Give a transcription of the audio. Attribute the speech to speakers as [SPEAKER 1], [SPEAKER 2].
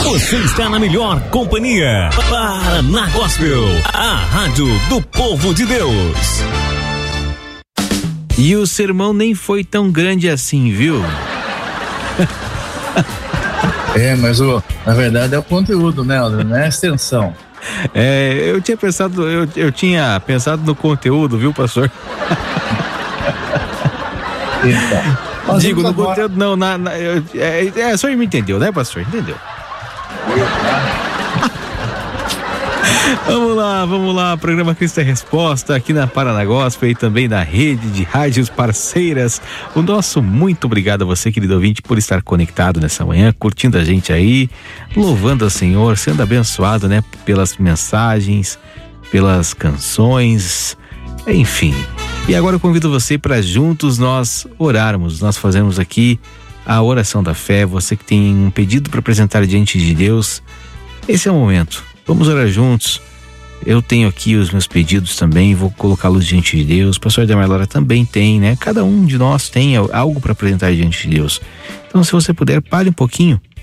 [SPEAKER 1] Você está na melhor companhia. Paraná Gospel, a rádio do povo de Deus.
[SPEAKER 2] E o sermão nem foi tão grande assim, viu?
[SPEAKER 3] Mas na verdade é o conteúdo, né, Aldrin? Não é a extensão.
[SPEAKER 2] Eu tinha pensado no conteúdo, viu, pastor?
[SPEAKER 3] Então,
[SPEAKER 2] digo, no conteúdo não, só me entendeu, né, pastor? Entendeu? Vamos lá, programa Cristo é Resposta aqui na Paraná Gospel e também na rede de rádios parceiras. O nosso muito obrigado a você, querido ouvinte, por estar conectado nessa manhã, curtindo a gente aí, louvando ao Senhor, sendo abençoado, né, pelas mensagens, pelas canções, enfim. E agora eu convido você para juntos nós orarmos, nós fazemos aqui a oração da fé. Você que tem um pedido para apresentar diante de Deus, esse é o momento. Vamos orar juntos. Eu tenho aqui os meus pedidos também, vou colocá-los diante de Deus. O pastor Ademar Lara também tem, né? Cada um de nós tem algo para apresentar diante de Deus. Então, se você puder, pare um pouquinho